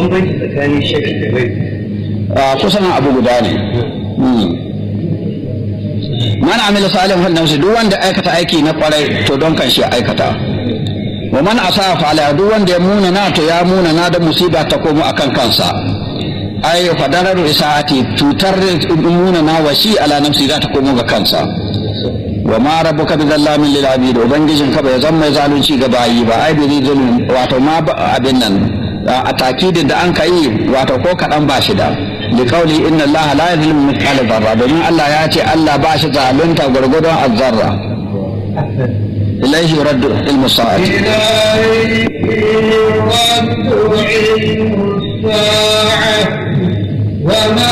bambanci tsakanin shakki da rai kusan abu guda ne. Man amila salihan nafsi, duk wanda aikata aiki na kwarai to don kan shi aikata. Wa man asafa ala, duk wanda ya muna na to ya muna na da musiba ta komo akan kansa. Ai fa dararu isaati, cutar muna na wasi ala nafsi za ta komo ga kansa. Wa ma rabbuka bi zallamin lil abid, ubangijin ka bai zama mai zalunci ga bayi ba, ai bi zulm, wato ma abin nan a takidin da an kai wato ko kadan ba shi da li qawli inna allaha la yuzlimu mithqala dharra, domin Allah ya ce Allah ba shi zalunta gurgudun azzarra. ilaihi yuraddu ilmu sa'ati wa ma